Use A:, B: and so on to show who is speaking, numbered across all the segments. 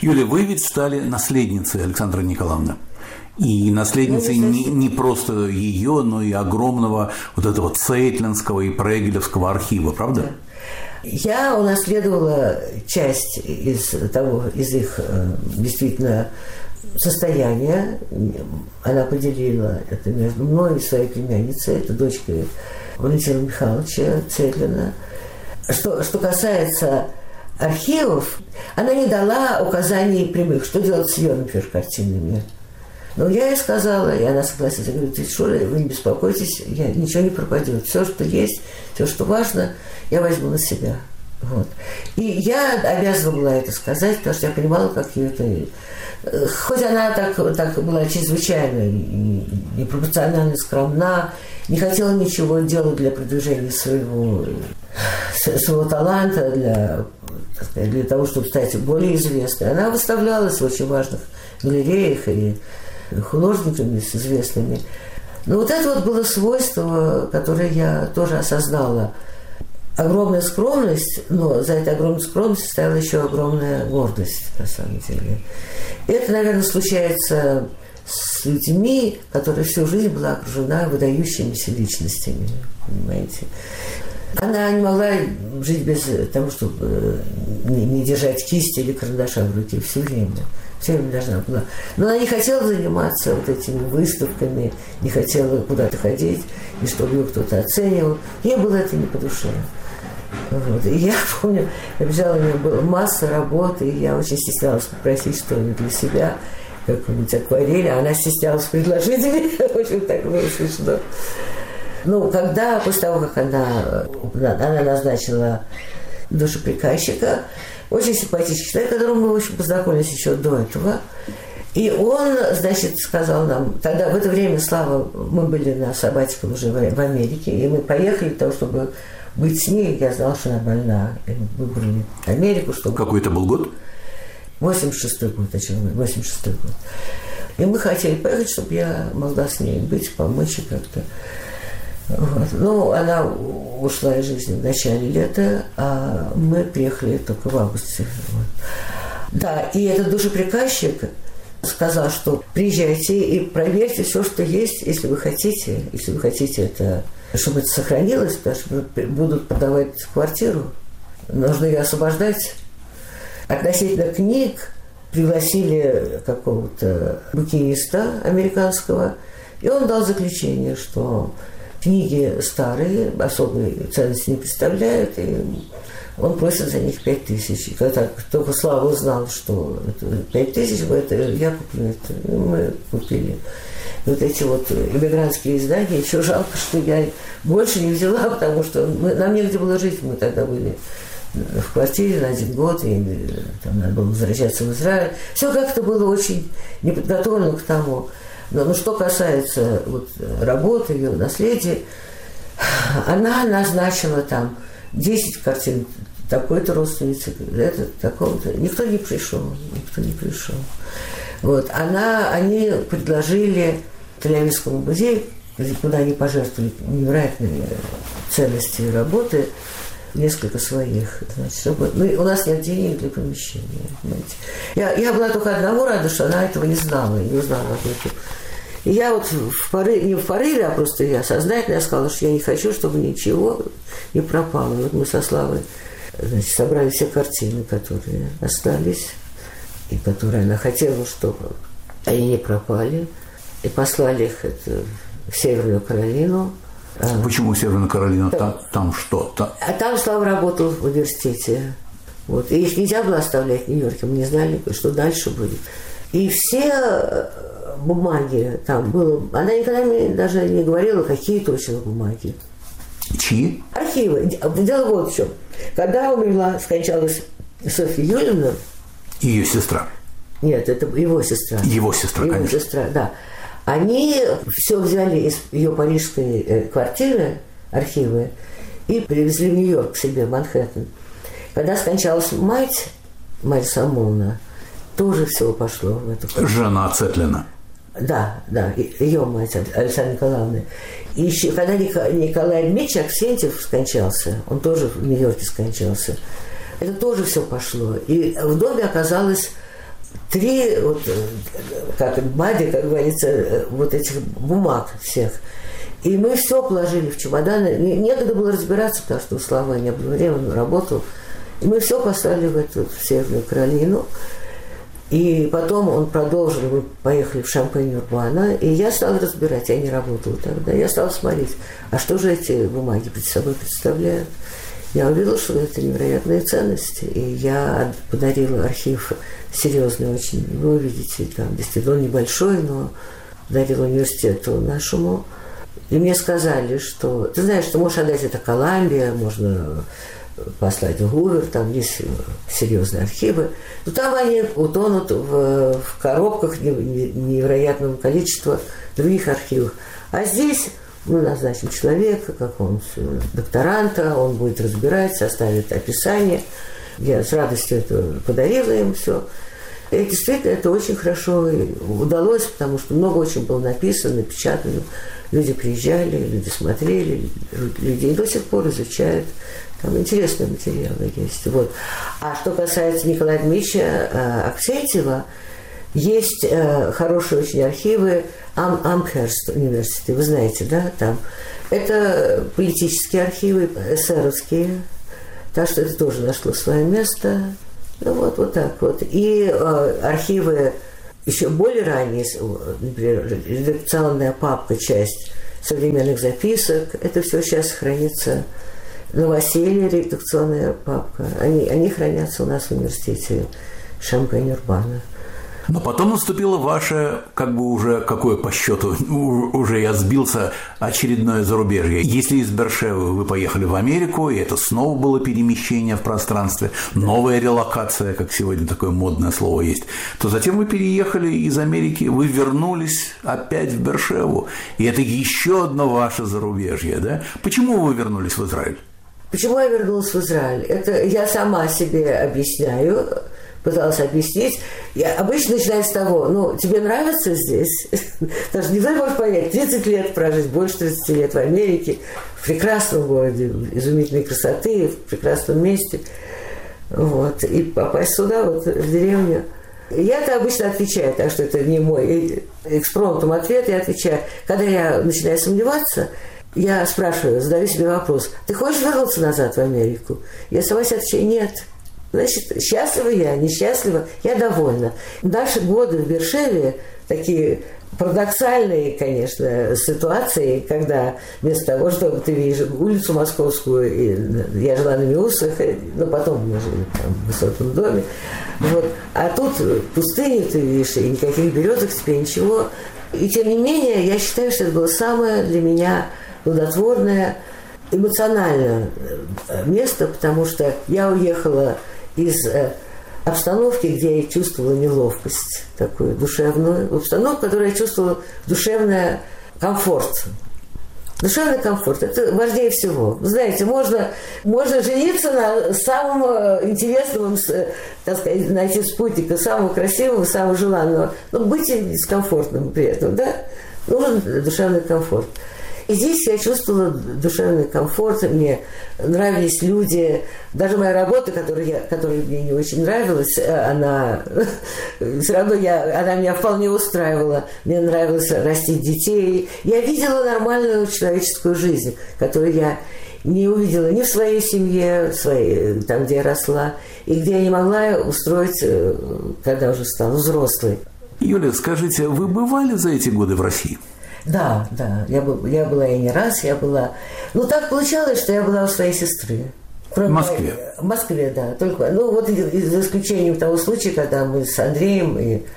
A: Юлия, вы ведь стали наследницей Александры Николаевны. И наследницей не просто ее, но и огромного вот этого Цейтлинского и Прегелевского архива, правда?
B: Да. Я унаследовала часть из их действительно состояния. Она поделила это между мной и своей племянницей, это дочкой Валентина Михайловича Цейтлина. Что касается архивов, она не дала указаний прямых, что делать с ее, например, картинами. Но я ей сказала, и она согласилась. Я говорю: тетя Шура, вы не беспокойтесь, ничего не пропадет. Все, что есть, все, что важно, я возьму на себя. Вот. И я обязана была это сказать, потому что я понимала, как ее это... Хоть она так была чрезвычайно непропорционально скромна, не хотела ничего делать для продвижения своего таланта, для того, чтобы стать более известной. Она выставлялась в очень важных галереях и художниками с известными. Но вот это вот было свойство, которое я тоже осознала. Огромная скромность, но за этой огромной скромностью стояла еще огромная гордость, на самом деле. И это, наверное, случается с людьми, которые всю жизнь была окружена выдающимися личностями, понимаете. Она не могла жить без того, чтобы не держать кисть или карандаша в руке все время. Все время должна была. Но она не хотела заниматься вот этими выставками, не хотела куда-то ходить, и чтобы ее кто-то оценивал. Ей было это не по душе. Вот. И я помню, у меня была масса работы, и я очень стеснялась попросить что-нибудь для себя, какую-нибудь акварель, а она стеснялась предложить мне. В общем, так было смешно. Ну, после того, как она назначила душеприказчика, очень симпатичный человек, с которым мы, в общем, познакомились еще до этого. И он, значит, сказал нам, тогда в это время, Слава, мы были на сабатиках уже в Америке, и мы поехали для того, чтобы быть с ней. Я знала, что она больна. И мы выбрали Америку, чтобы...
A: Какой это был год?
B: 86-й год, 86-й год. И мы хотели поехать, чтобы я могла с ней быть, помочь ей как-то. Вот. Ну, она ушла из жизни в начале лета, а мы приехали только в августе. Вот. Да, и этот душеприказчик сказал, что приезжайте и проверьте все, что есть, если вы хотите это, чтобы это сохранилось, потому что будут продавать квартиру, нужно ее освобождать. Относительно книг пригласили какого-то букиниста американского, и он дал заключение, что книги старые, особой ценности не представляют, и он просит за них 5000. И когда только Слава узнал, что это 5000, я куплю это. И мы купили вот эти вот эмигрантские издания. Еще жалко, что я больше не взяла, потому что нам негде было жить. Мы тогда были в квартире на 1 год, и там надо было возвращаться в Израиль. Все как-то было очень неподготовлено к тому. Но что касается вот работы, ее наследия, она назначила там 10 картин такой-то родственницы, такого-то. Никто не пришел. Вот. Они предложили Тель-Авивскому музею, куда они пожертвовали невероятные ценности работы, несколько своих, значит, работ. Ну, у нас нет денег для помещения, понимаете. Я была только одного рада, что она этого не знала, не узнала об этом. И я вот не в порыве, а просто я сознательно сказала, что я не хочу, чтобы ничего не пропало. И вот мы со Славой, значит, собрали все картины, которые остались, и которые она хотела, чтобы они не пропали, и послали их в Северную Каролину.
A: Почему Северная Каролина? Там что?
B: А там Слава работал в университете. Вот. И их нельзя было оставлять в Нью-Йорке. Мы не знали, что дальше будет. И все бумаги там было... Она никогда мне даже не говорила, какие точно бумаги.
A: Чьи?
B: Архивы. Дело вот в чем. Когда скончалась Софья Юрьевна...
A: Ее сестра.
B: Нет, это его сестра.
A: Его сестра, конечно.
B: Его сестра, да. Они все взяли из ее парижской квартиры, архивы, и привезли в Нью-Йорк к себе, в Манхэттен. Когда скончалась мать Самоновна, тоже все пошло в эту квартиру.
A: Жена Цейтлина.
B: Да, ее мать, Александра Николаевна. И еще, когда Николай Дмитриевич Аксентьев скончался, он тоже в Нью-Йорке скончался, это тоже все пошло. И в доме оказалось 3, вот, как бади, как говорится, вот этих бумаг всех. И мы все положили в чемоданы. Некогда было разбираться, потому что у Славы не было времени, он работал. И мы все послали в Северную Каролину. И потом он продолжил, мы поехали в Шампань-Урбана, и я стала разбирать, я не работала тогда, я стала смотреть, а что же эти бумаги перед собой представляют. Я увидела, что это невероятные ценности, и я подарила архив серьезный очень, вы увидите, там действительно он небольшой, но подарила университету нашему. И мне сказали, что, ты знаешь, ты можешь отдать это Колумбия, можно послать в Гувер, там есть серьезные архивы, но там они утонут в коробках невероятного количества других архивов. А здесь мы назначим человека, какого-нибудь докторанта, он будет разбирать, составит описание. Я с радостью это подарила им все. И действительно, это очень хорошо удалось, потому что много очень было написано, напечатано. Люди приезжали, люди смотрели, люди и до сих пор изучают. Там интересные материалы есть. Вот. А что касается Николая Дмитриевича Аксентьева, есть хорошие очень архивы Амхерст университета, вы знаете, да, там. Это политические архивы, эсеровские, так что это тоже нашло свое место. Ну вот так вот. И архивы еще более ранние, например, редакционная папка, часть современных записок, это все сейчас хранится. Новоселье, редакционная папка, они хранятся у нас в университете Шампань-Урбана.
A: Но потом наступило ваше, как бы уже, какое по счету, уже я сбился, очередное зарубежье. Если из Бершевы вы поехали в Америку, и это снова было перемещение в пространстве, новая релокация, как сегодня такое модное слово есть, то затем вы переехали из Америки, вы вернулись опять в Бершеву, и это еще одно ваше зарубежье, да? Почему вы вернулись в Израиль?
B: Почему я вернулась в Израиль? Это я сама себе объясняю, пыталась объяснить. Я обычно начинаю с того, тебе нравится здесь? Потому что никто не может понять, 30 лет прожить, больше 30 лет в Америке, в прекрасном городе, изумительной красоты, в прекрасном месте. Вот. И попасть сюда, вот, в деревню. Я-то обычно отвечаю, так что это не мой экспромтом ответ, я отвечаю. Когда я начинаю сомневаться, я спрашиваю, задаю себе вопрос, ты хочешь вернуться назад в Америку? Я сама себе отвечаю, нет. Значит, счастлива я, несчастлива, я довольна. Наши годы в Бершеве такие парадоксальные, конечно, ситуации, когда вместо того, чтобы ты видишь улицу Московскую, и я жила на Миусах, но потом мы жили там в высоком доме, вот. А тут пустыню ты видишь, и никаких березок теперь, ничего. И тем не менее, я считаю, что это было самое для меня плодотворное, эмоциональное место, потому что я уехала из обстановки, где я чувствовала неловкость, такую душевную обстановку, в которой я чувствовала душевный комфорт. Душевный комфорт – это важнее всего. Вы знаете, можно жениться на самом интересном, так сказать, найти спутника, самого красивого, самого желанного, но быть дискомфортным при этом, да? Нужен душевный комфорт. И здесь я чувствовала душевный комфорт, мне нравились люди, даже моя работа, которая мне не очень нравилась, она все равно она меня вполне устраивала. Мне нравилось растить детей. Я видела нормальную человеческую жизнь, которую я не увидела ни в своей семье, там, где я росла, и где я не могла устроить, когда уже стала взрослой.
A: Юля, скажите, вы бывали за эти годы в России?
B: Да, я была и не раз, я была... так получалось, что я была у своей сестры.
A: В Москве?
B: В Москве, да. Только, за исключением того случая, когда мы с Андреем,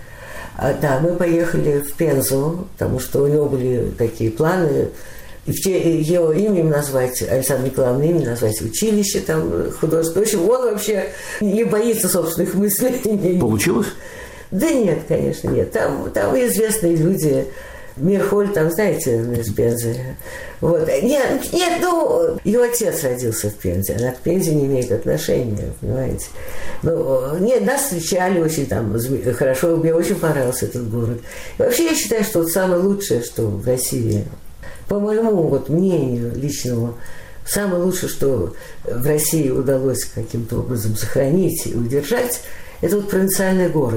B: мы поехали в Пензу, потому что у него были такие планы, его именем назвать, Александра Николаевна именем назвать училище там художественное. В общем, он вообще не боится собственных мыслей.
A: Получилось? Да
B: нет, конечно, нет. Там известные люди... Мирхоль, там, знаете, из Пензы. Вот. Нет, его отец родился в Пензе, она к Пензе не имеет отношения, понимаете. Нас встречали очень там хорошо, мне очень понравился этот город. И вообще я считаю, что самое лучшее, что в России, по моему мнению личному, самое лучшее, что в России удалось каким-то образом сохранить и удержать, это провинциальный город.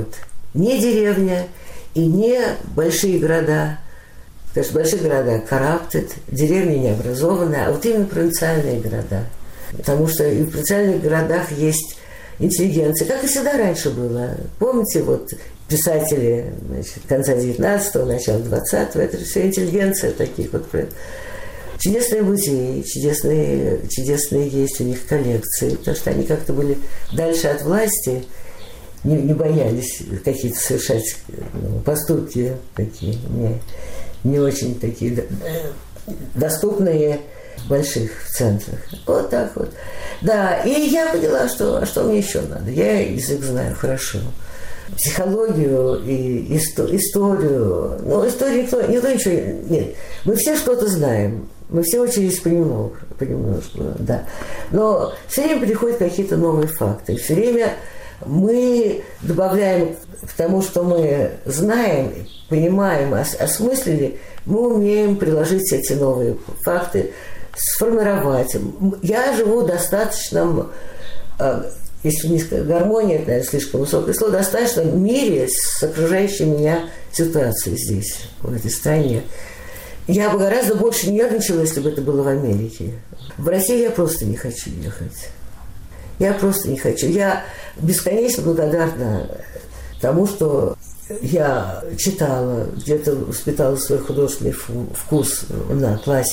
B: не деревня и не большие города. Потому что большие города corrupted, деревни необразованные, а вот именно провинциальные города. Потому что и в провинциальных городах есть интеллигенция, как и всегда раньше было. Помните, вот писатели, значит, конца 19-го, начала 20-го, это все интеллигенция таких вот. Чудесные музеи, чудесные есть у них коллекции, потому что они как-то были дальше от власти, не боялись какие-то совершать поступки такие, не очень такие доступные в больших центрах. Вот так вот. Да, и я поняла, что мне еще надо. Я язык знаю хорошо. Психологию и историю. Ну, историю никто ничего... Нет, мы все что-то знаем. Мы все учились понемножку, да. Но все время приходят какие-то новые факты. Все время мы добавляем к тому, что мы знаем, понимаем, осмыслили, мы умеем приложить эти новые факты, сформировать. Я живу достаточно, если не сказать, гармония, это, наверное, слишком высокое слово, достаточно в мире с окружающей меня ситуацией здесь, в этой стране. Я бы гораздо больше нервничала, если бы это было в Америке. В Россию я просто не хочу ехать. Я просто не хочу. Я бесконечно благодарна тому, что я читала, где-то воспитала свой художественный вкус на классике.